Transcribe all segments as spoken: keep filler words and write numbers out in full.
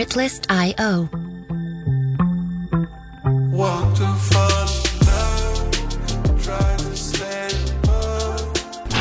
Artlist dot io. Walked too far, tried to stand up.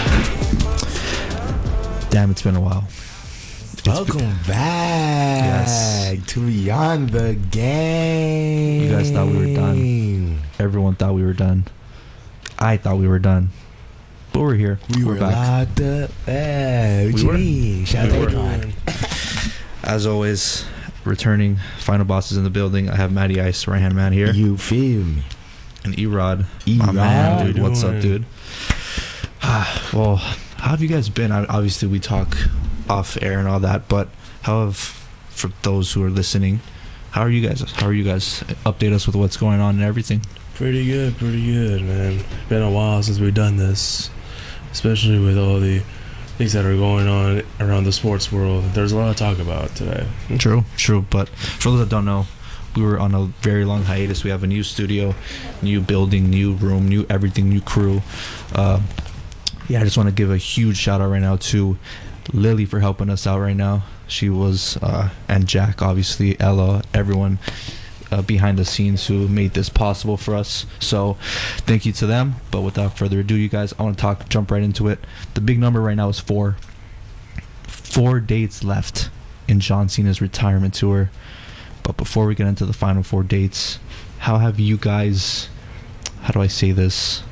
Damn, it's been a while. Welcome been, back yes. to Beyond the Game. You guys thought we were done. Everyone thought we were done. I thought we were done. But we're here. We we're were back. locked up. Hey, what We you were. mean? Shout We out were. to As always, returning Final Bosses in the building. I have Matty Ice, right hand man here. You feel me? And E-Rod, my E-Rod. man, dude. How you What's up, doing? dude? Well, how have you guys been? I, obviously, we talk off air and all that, but how have, for those who are listening, how are you guys? How are you guys? Update us with what's going on and everything. Pretty good, pretty good, man. Been a while since we've done this, especially with all the things that are going on around the sports world. There's a lot to talk about today. True, true. But for those that don't know, we were on a very long hiatus. We have a new studio, new building, new room, new everything, new crew. Uh, yeah, I just want to give a huge shout out right now to Lily for helping us out right now. She was, uh, and Jack, obviously, Ella, everyone uh, behind the scenes who made this possible for us. So thank you to them. But without further ado, you guys, I want to talk, jump right into it. The big number right now is four. Four dates left in John Cena's retirement tour. But before we get into the final four dates, how have you guys, how do I say this,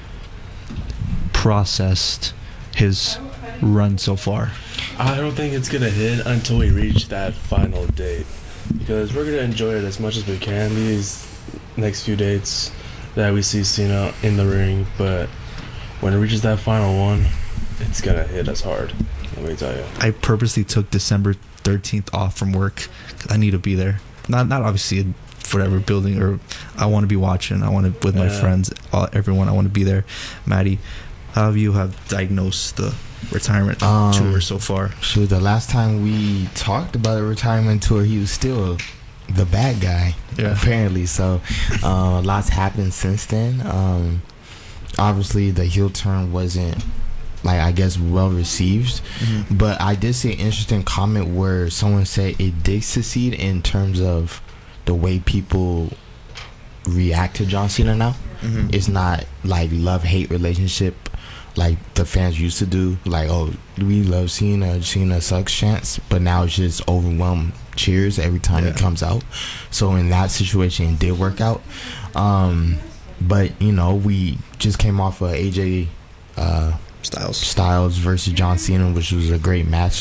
processed his run so far? I don't think it's gonna hit until we reach that final date, because we're gonna enjoy it as much as we can these next few dates that we see Cena in the ring. But when it reaches that final one, it's gonna hit us hard. Let me tell you. I purposely took December thirteenth off from work because I need to be there. Not not obviously in whatever building, or I want to be watching. I want to with my Yeah. friends, all, everyone. I want to be there. Maddie, how have you have diagnosed the retirement Um, tour so far? Shoot, the last time we talked about a retirement tour, he was still the bad guy, Yeah. apparently. So, uh, lots happened since then. Um, obviously, the heel turn wasn't, like, I guess, well received. Mm-hmm. But I did see an interesting comment where someone said it did succeed in terms of the way people react to John Cena now. Mm-hmm. It's not like love-hate relationship like the fans used to do, like, oh, we love Cena, Cena sucks chants, but now it's just overwhelmed cheers every time Yeah. it comes out. So in that situation, it did work out. Um, but, you know, we just came off of A J uh, Styles. Styles versus John Cena, which was a great match.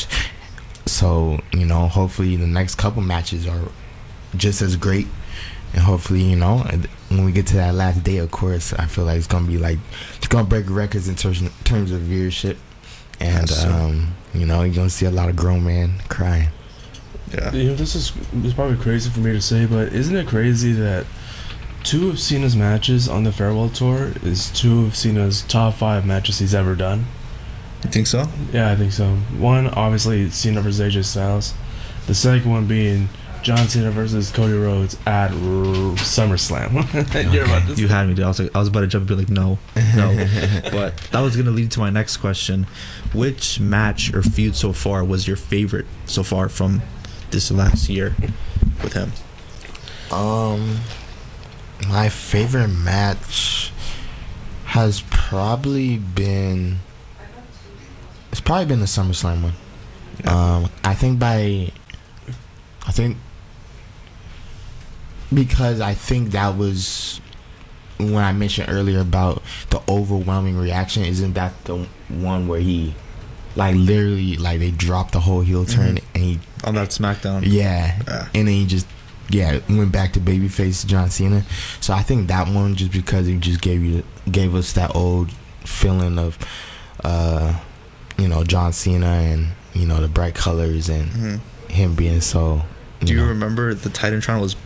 So, you know, hopefully the next couple matches are just as great. And hopefully, you know, when we get to that last day, of course, I feel like it's going to be like, it's going to break records in terms, terms of viewership. And, Yes, sir. um, you know, you're going to see a lot of grown men crying. Yeah. You know, this is it's probably crazy for me to say, but isn't it crazy that two of Cena's matches on the farewell tour is two of Cena's top five matches he's ever done? You think so? Yeah, I think so. One, obviously, Cena versus A J Styles. The second one being John Cena versus Cody Rhodes at R- SummerSlam. You're about to You had me, dude. I was like, I was about to jump and be like, no, no. But that was gonna lead to my next question. Which match or feud so far was your favorite so far from this last year with him? Um, my favorite match has probably been, it's probably been the SummerSlam one. Yeah. Um, I think by, I think, because I think that was when I mentioned earlier about the overwhelming reaction. Isn't that the one where he, like, literally, like, they dropped the whole heel turn Mhm. and he, On that SmackDown. yeah, Yeah. and then he just, yeah, went back to babyface John Cena. So I think that one, just because it just gave you, gave us that old feeling of, uh, you know, John Cena and, you know, the bright colors and Mhm. him being so. Do you know, remember the Titantron was